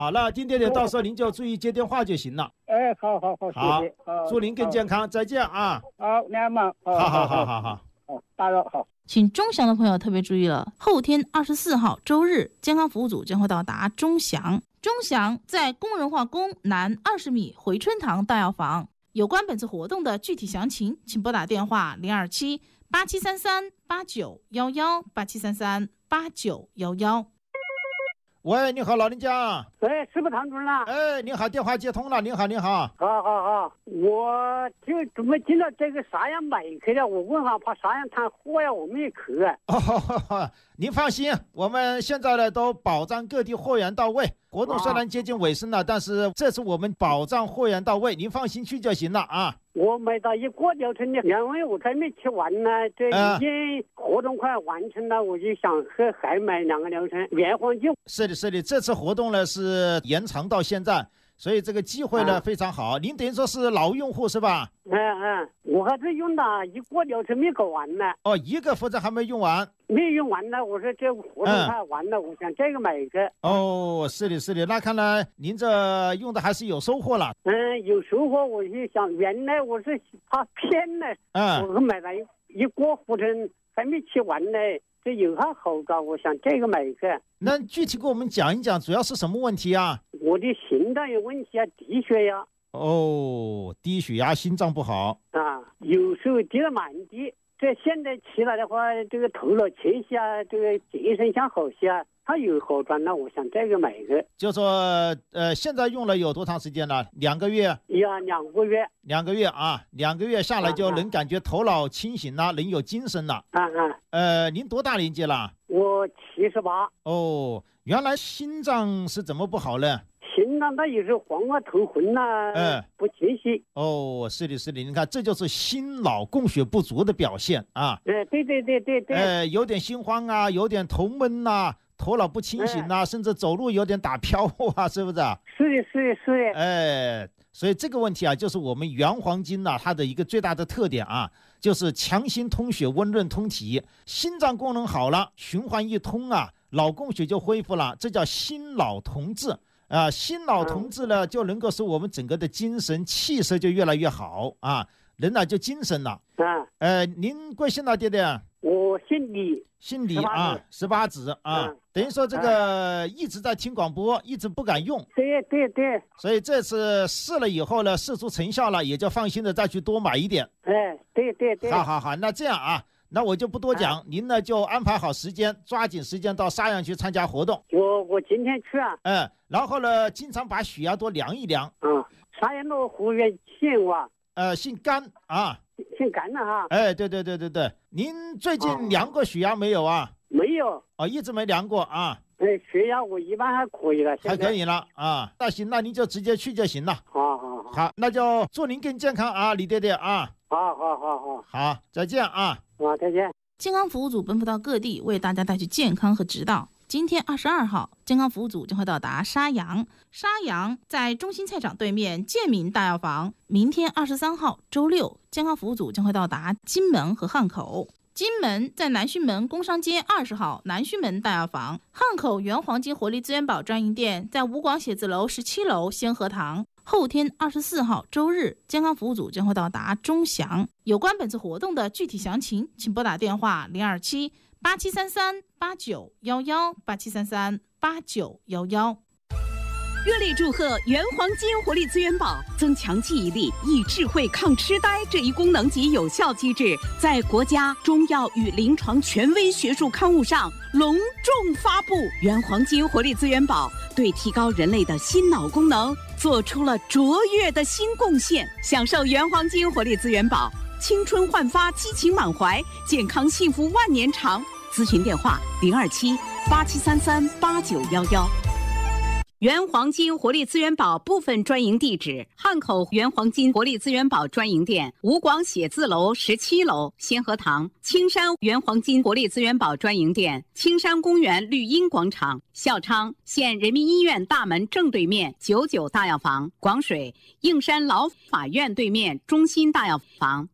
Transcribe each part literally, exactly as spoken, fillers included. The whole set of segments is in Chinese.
好了，丁爹爹，到时候您就注意接电话就行了。 哎，好好好， 好， 谢谢，好， 祝您更健康，再见啊！ 好，两忙， 好好好好好， 好，打扰好。 请钟祥的朋友特别注意了，后天二十四号周日，健康服务组将会到达钟祥。钟祥在工人化宫南二十米回春堂大药房。有关本次活动的具体详情，请拨打电话零二七八七三三八九幺幺八七三三八九幺幺。 喂，你好，老人家。 喂，是不是唐主任啊？ 哎，您好，电话接通了。您好，您好。 好好好，我就怎么进到这个沙洋买去了？我问哈，怕沙洋谈货呀，我没去。 哦呵呵，您放心，我们现在呢都保障各地货源到位。活动虽然接近尾声了，但是这次我们保障货源到位，您放心去就行了啊。 我买到一个流程的，因为我还没吃完呢，这已经活动快完成了，我就想和还买两个流程原黄金。 是的，是的，这次活动呢是延长到现在，所以这个机会呢、啊、非常好。您等于说是老用户是吧？ 嗯嗯，我还是用了一个流程没搞完呢。 哦，一个负责还没用完。 没用完呢，我说这活动快完了、嗯，我想这个买一个。 哦，是的，是的，那看来您这用的还是有收获了。 嗯，有收获，我就想原来我是怕偏了，嗯，我买了一一个活动还没吃完呢，这有啥好搞？我想这个买一个。 那具体给我们讲一讲，主要是什么问题啊？ 我的心脏有问题啊，低血压。 哦，低血压，心脏不好啊，有时候低了蛮低。这现在起来的话，这个头脑清晰啊，这个精神想好些啊，它有好转了。我想这个买一个。 就说呃，现在用了有多长时间了？两个月？ 呀，两个月。 两个月啊，两个月下来就能感觉头脑清醒了，人有精神了。 啊啊。 呃，您多大年纪了？ 我七十八。 哦，原来心脏是怎么不好呢？ 心脏它有时候慌啊、头昏啊，嗯，不清晰。 哦，是的，是的，你看，这就是心脑供血不足的表现啊。 哎，对对对对对。 呃，有点心慌啊，有点头闷呐、啊，头脑不清醒呐、啊，甚至走路有点打飘啊，是不是？ 是的，是的，是的。 哎，所以这个问题啊，就是我们原黄金呐、啊，它的一个最大的特点啊，就是强心通血、温润通体，心脏功能好了，循环一通啊，脑供血就恢复了，这叫心脑同治。啊，心脑同治呢，就能够使我们整个的精神气色就越来越好啊，人呢就精神了。啊，呃，您贵姓呢，爹爹？ 我姓李， 姓李啊，十八子啊，嗯、等于说这个一直在听广播，一直不敢用。 对对对。 所以这次试了以后呢，试出成效了，也就放心的再去多买一点。 哎，对对对。 好好好，那这样啊。那我就不多讲、啊，您呢就安排好时间，抓紧时间到沙洋去参加活动。 我我今天去啊。 嗯，然后呢，经常把血压多量一量。 啊，沙洋的服务员姓哇？ 呃，姓甘啊。 姓甘的哈。 哎，对对对对对，您最近量过血压没有啊？ 没有。 哦，一直没量过啊。 哎，血压我一般还可以了， 还可以了啊。那行，那您就直接去就行了。 好好好。 好，那就祝您更健康啊，李爹爹啊。 好好好好。 好，再见啊。 好，再见。 健康服务组奔赴到各地，为大家带去健康和指导。今天二十二号，健康服务组将会到达沙洋。沙洋在中心菜场对面建民大药房。明天二十三号周六，健康服务组将会到达金门和汉口。金门在南浔门工商街二十号南浔门大药房。汉口原黄金活力资源宝专营店在吴广写字楼十七楼先河堂。后天二十四号周日，健康服务组将会到达钟祥。有关本次活动的具体详情，请拨打电话零二七八七三三八九幺幺八七三三八九幺幺。 热烈祝贺原黄金活力资源宝增强记忆力、益智慧、抗痴呆这一功能及有效机制，在国家中药与临床权威学术刊物上隆重发布。原黄金活力资源宝对提高人类的心脑功能做出了卓越的新贡献。享受原黄金活力资源宝，青春焕发，激情满怀，健康幸福万年长。咨询电话零二七八七三三八九幺幺。原黄金活力资源宝部分专营地址：汉口原黄金活力资源宝专营店吴广写字楼十七楼先河堂；青山原黄金活力资源宝专营店青山公园绿荫广场；孝昌县人民医院大门正对面九九大药房；广水映山老法院对面中心大药房。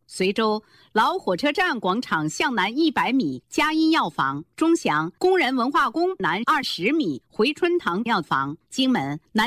随州老火车站广场向南一百米嘉一药房，钟祥工人文化宫南二十米回春堂药房，荆门南